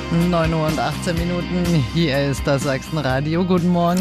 9 Uhr und 18 Minuten. Hier ist das Sachsenradio. Guten Morgen.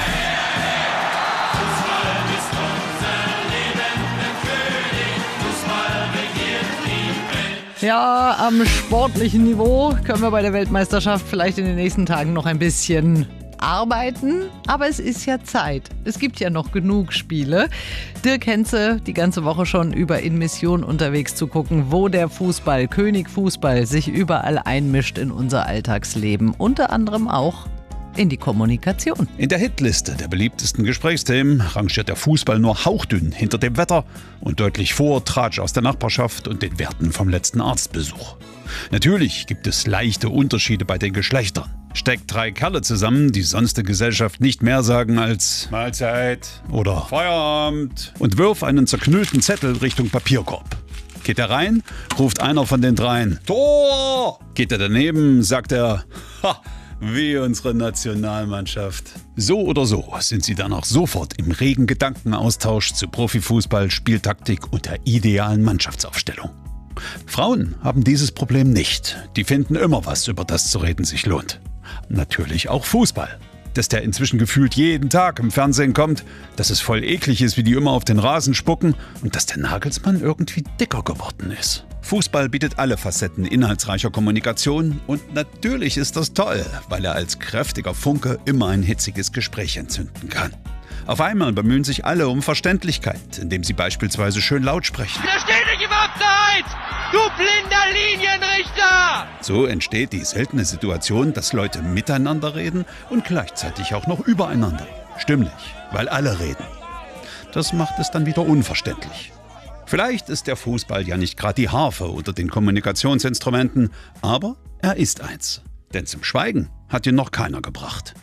Ja, am sportlichen Niveau können wir bei der Weltmeisterschaft vielleicht in den nächsten Tagen noch ein bisschen arbeiten, aber es ist ja Zeit. Es gibt ja noch genug Spiele. Dirk Henze, die ganze Woche schon über in Mission unterwegs zu gucken, wo der Fußball, König Fußball, sich überall einmischt in unser Alltagsleben. Unter anderem auch in die Kommunikation. In der Hitliste der beliebtesten Gesprächsthemen rangiert der Fußball nur hauchdünn hinter dem Wetter und deutlich vor Tratsch aus der Nachbarschaft und den Werten vom letzten Arztbesuch. Natürlich gibt es leichte Unterschiede bei den Geschlechtern. Steckt 3 Kerle zusammen, die sonst der Gesellschaft nicht mehr sagen als Mahlzeit oder Feierabend und wirf einen zerknüllten Zettel Richtung Papierkorb. Geht er rein, ruft einer von den 3 Tor! Geht er daneben, sagt er Ha! Wie unsere Nationalmannschaft. So oder so sind sie dann auch sofort im regen Gedankenaustausch zu Profifußball, Spieltaktik und der idealen Mannschaftsaufstellung. Frauen haben dieses Problem nicht. Die finden immer was, über das zu reden sich lohnt. Natürlich auch Fußball. Dass der inzwischen gefühlt jeden Tag im Fernsehen kommt, dass es voll eklig ist, wie die immer auf den Rasen spucken und dass der Nagelsmann irgendwie dicker geworden ist. Fußball bietet alle Facetten inhaltsreicher Kommunikation und natürlich ist das toll, weil er als kräftiger Funke immer ein hitziges Gespräch entzünden kann. Auf einmal bemühen sich alle um Verständlichkeit, indem sie beispielsweise schön laut sprechen. Der steht nicht im Abseits! Du blinder Linienrichter! So entsteht die seltene Situation, dass Leute miteinander reden und gleichzeitig auch noch übereinander. Stimmlich, weil alle reden. Das macht es dann wieder unverständlich. Vielleicht ist der Fußball ja nicht gerade die Harfe unter den Kommunikationsinstrumenten, aber er ist eins. Denn zum Schweigen hat ihn noch keiner gebracht.